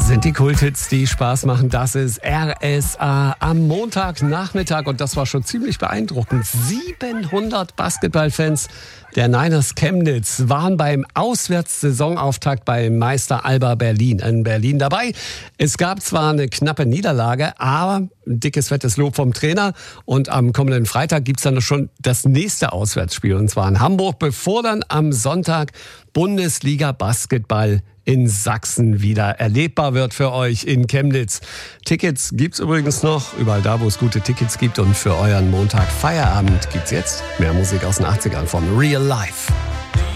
Sind die Kulthits, die Spaß machen. Das ist RSA am Montagnachmittag und das war schon ziemlich beeindruckend. 700 Basketballfans der Niners Chemnitz waren beim Auswärtssaisonauftakt bei Meister Alba Berlin in Berlin dabei. Es gab zwar eine knappe Niederlage, aber ein dickes, fettes Lob vom Trainer. Und am kommenden Freitag gibt's dann schon das nächste Auswärtsspiel, und zwar in Hamburg, bevor dann am Sonntag Bundesliga Basketball in Sachsen wieder erlebbar wird für euch in Chemnitz. Tickets gibt's übrigens noch, überall da, wo es gute Tickets gibt. Und für euren Montag Feierabend gibt's jetzt mehr Musik aus den 80ern von Real Life.